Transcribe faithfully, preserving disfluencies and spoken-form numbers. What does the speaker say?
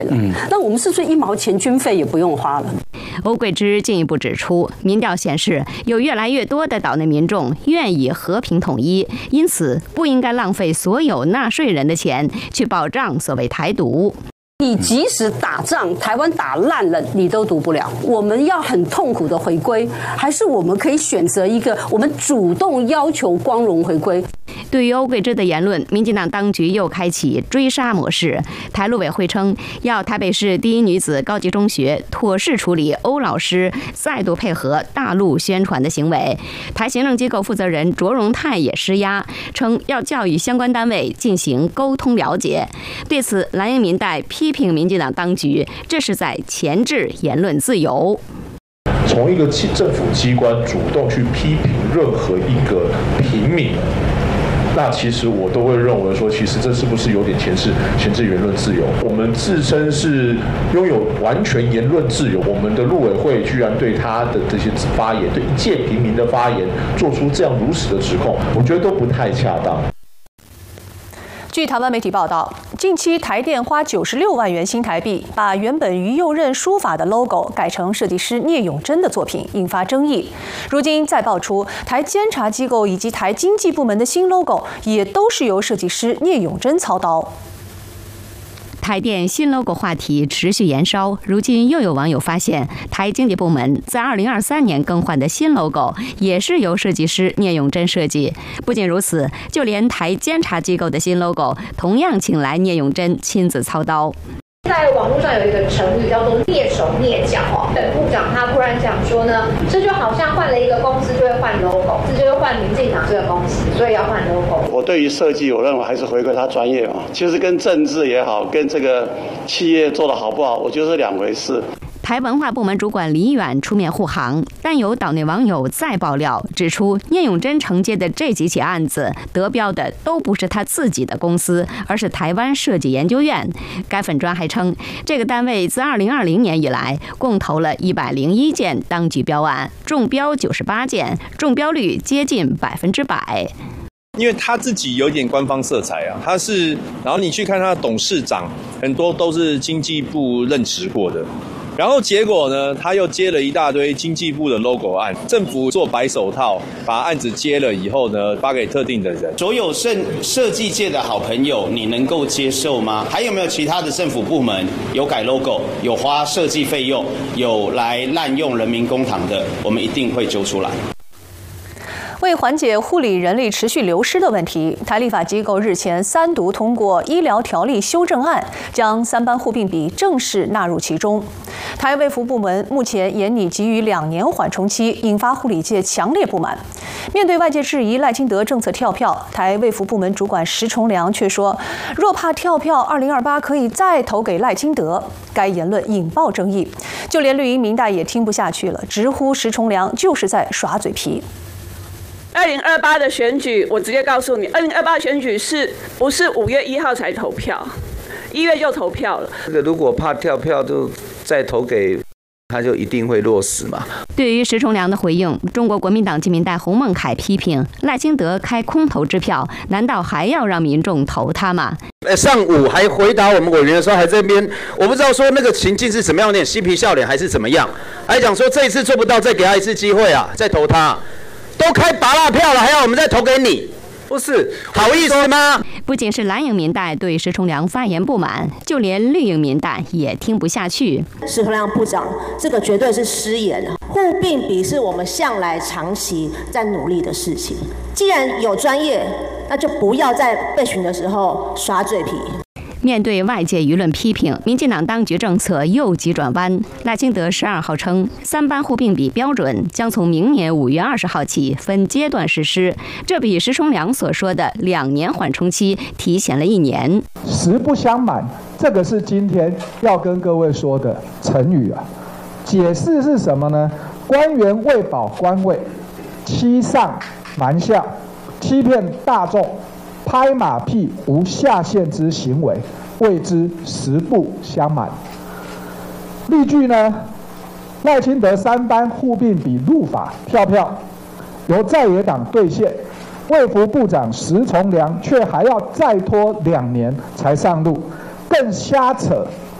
嗯，那我们是不是一毛钱军费也不用花了？ 欧桂芝进一步指出，民调显示有越来越多的岛内民众愿意和平统一，因此不应该浪费所有纳税人的钱去保障所谓台独。 你即使打仗，台湾打烂了，你都读不了。我们要很痛苦的回归，还是我们可以选择一个我们主动要求光荣回归？ 对于欧桂芝的言论，民进党当局又开启追杀模式。台陆委会称，要台北市第一女子高级中学妥善处理欧老师再度配合大陆宣传的行为。台行政机构负责人卓荣泰也施压，称要教育相关单位进行沟通了解。对此，蓝营民代批批评民进党当局，这是在钳制言论自由。 从一个政府机关主动去批评任何一个平民，那其实我都会认为说，其实这是不是有点钳制钳制言论自由？我们自称是拥有完全言论自由，我们的陆委会居然对他的这些发言，对一介平民的发言，做出这样如实的指控，我觉得都不太恰当。 据台湾媒体报道，近期台电花九十六万元新台币，把原本于右任书法的 logo 改成设计师聂永真的作品，引发争议。如今再爆出台监察机构以及台经济部门的新 logo 也都是由设计师聂永真操刀。 台电新 logo 话题持续延烧，如今又有网友发现，台经济部门在二零二三年更换的新 logo 也是由设计师聂永真设计。不仅如此，就连台监察机构的新 logo 同样请来聂永真亲自操刀。 在网络上有一个成语叫做蹑手蹑脚哦，本部长他突然讲说呢，这就好像换了一个公司就会换 logo， 这就是换民进党这个公司，所以要换 logo。 我对于设计，我认为还是回归他专业嘛，其实跟政治也好，跟这个企业做得好不好，我觉得是两回事。 台文化部门主管李远出面护航，但有岛内网友再爆料指出，聂永真承接的这几起案子得标的都不是他自己的公司，而是台湾设计研究院。该粉专还称，这个单位自二零二零年以来共投了一百零一件当局标案，中标九十八件，中标率接近百分之百。 因为他自己有点官方色彩啊，他是，然后你去看他的董事长，很多都是经济部任职过的。然后结果呢，他又接了一大堆经济部的 logo 案，政府做白手套，把案子接了以后呢，发给特定的人。 所有设设计界的好朋友，你能够接受吗？还有没有其他的政府部门有改 logo、有花设计费用、有来滥用人民公帑的，我们一定会揪出来。 为缓解护理人力持续流失的问题，台立法机构日前三读通过医疗条例修正案，将三班护病比正式纳入其中。台卫福部门目前严拟给予两年缓冲期，引发护理界强烈不满。面对外界质疑赖清德政策跳票，台卫福部门主管石崇良却说，若怕跳票，二零二八可以再投给赖清德。该言论引爆争议，就连绿营民代也听不下去了，直呼石崇良就是在耍嘴皮。 二零二八的选举，我直接告诉你，二零二八选举是不是五月一号才投票？一月就投票了。 这个如果怕跳票，就再投给他，就一定会落实嘛。 对于石崇良的回应，中国国民党籍民代洪孟凯批评赖清德开空头支票，难道还要让民众投他吗？ 上午还回答我们委员的时候，还在那边，我不知道说那个情境是怎么样，有点嬉皮笑脸还是怎么样，还讲说这一次做不到，再给他一次机会啊，再投他。都开拔蜡票了，还要我们再投给你？不是好意思吗？ 不仅是蓝营民代对石崇良发言不满，就连绿营民代也听不下去。 石崇良部长，这个绝对是失言。护病比是我们向来长期在努力的事情，既然有专业，那就不要在备询的时候耍嘴皮。 面对外界舆论批评，民进党当局政策又急转弯。赖清德十二号称，三班护病比标准将从明年五月二十号起分阶段实施，这比石崇良所说的两年缓冲期提前了一年。 实不相瞒，这个是今天要跟各位说的成语啊。解释是什么呢？官员为保官位，欺上瞒下，欺骗大众。拍马屁无下限之行为，谓之实不相瞒。例句呢，赖清德三班护病比入法跳票，由在野党兑现，卫福部长石崇良却还要再拖两年才上路，更瞎扯